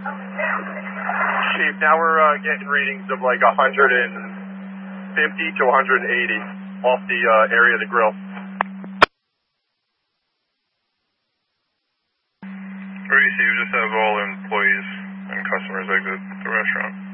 Chief, now we're getting readings of like 150 to 180 off the area of the grill. Receive, just have all employees and customers exit the restaurant.